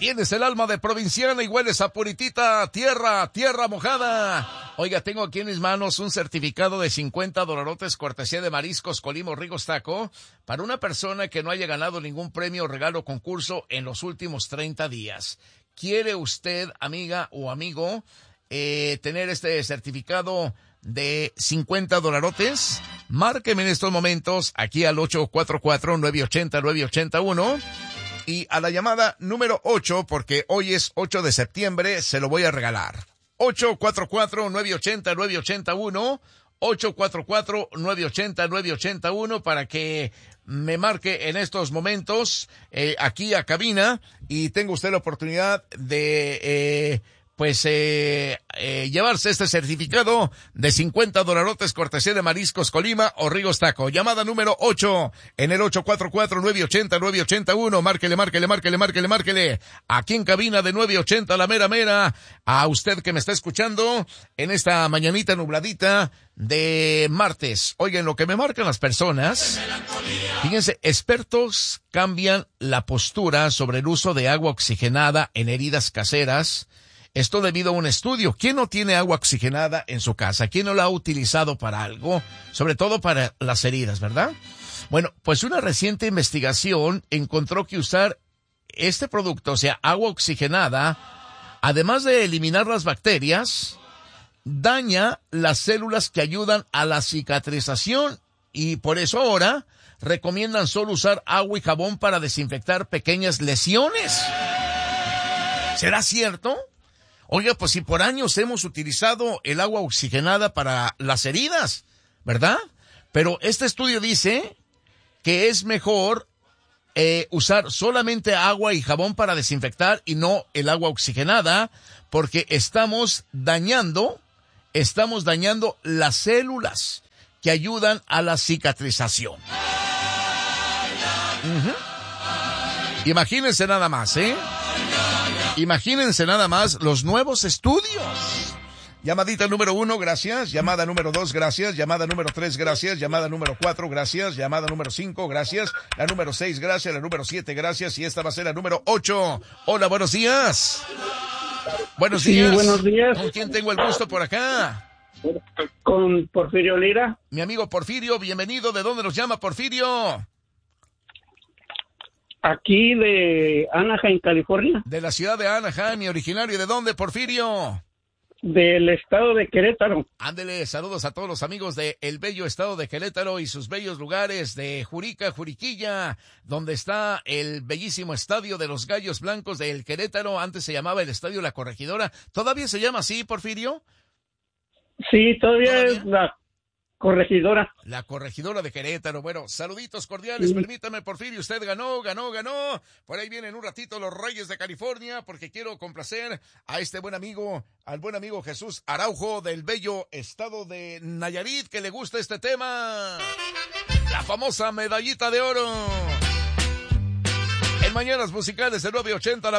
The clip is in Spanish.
Tienes el alma de provinciana y hueles a puritita tierra mojada. Oiga, tengo aquí en mis manos un certificado de $50 cortesía de Mariscos Colima Rigos Taco para una persona que no haya ganado ningún premio, regalo, concurso en los últimos 30 días. ¿Quiere usted, amiga o amigo, tener este certificado de $50? Márqueme en estos momentos aquí al 844-980-981 y a la llamada número 8, porque hoy es 8 de septiembre, se lo voy a regalar. 844-980-981, 844-980-981 para que me marque en estos momentos aquí a cabina y tenga usted la oportunidad de llevarse este certificado de $50 cortesía de Mariscos Colima o Rigos Taco. Llamada número 8 en el 844-980-981. Márquele. Aquí en cabina de 980 la mera. A usted que me está escuchando en esta mañanita nubladita de martes. Oigan, lo que me marcan las personas. Fíjense, expertos cambian la postura sobre el uso de agua oxigenada en heridas caseras. Esto debido a un estudio. ¿Quién no tiene agua oxigenada en su casa? ¿Quién no la ha utilizado para algo? Sobre todo para las heridas, ¿verdad? Bueno, pues una reciente investigación encontró que usar este producto, o sea, agua oxigenada, además de eliminar las bacterias, daña las células que ayudan a la cicatrización. Y por eso ahora recomiendan solo usar agua y jabón para desinfectar pequeñas lesiones. ¿Será cierto? Oiga, pues si por años hemos utilizado el agua oxigenada para las heridas, ¿verdad? Pero este estudio dice que es mejor usar solamente agua y jabón para desinfectar y no el agua oxigenada, porque estamos dañando las células que ayudan a la cicatrización. Imagínense nada más, Imagínense nada más los nuevos estudios. Llamadita número 1, gracias. Llamada número 2, gracias. Llamada número 3, gracias. Llamada número 4, gracias. Llamada número 5, gracias. La número 6, gracias. La número 7, gracias. Y esta va a ser la número 8. Hola, buenos días. Buenos días. Sí, buenos días. ¿Con quién tengo el gusto por acá? Con Porfirio Lira. Mi amigo Porfirio, bienvenido. ¿De dónde nos llama Porfirio? Aquí de Anaheim, California. De la ciudad de Anaheim. ¿Y originario de dónde, Porfirio? Del estado de Querétaro. Ándele, saludos a todos los amigos de el bello estado de Querétaro y sus bellos lugares de Juriquilla, donde está el bellísimo estadio de los Gallos Blancos del Querétaro. Antes se llamaba el Estadio La Corregidora. ¿Todavía se llama así, Porfirio? Sí, todavía es la Corregidora. La Corregidora de Querétaro. Bueno, saluditos cordiales. Sí. Permítame, Porfirio, usted ganó. Por ahí vienen un ratito los Reyes de California, porque quiero complacer a este buen amigo, al buen amigo Jesús Araujo del bello estado de Nayarit, que le gusta este tema. La famosa medallita de oro. En Mañanas Musicales de 980 la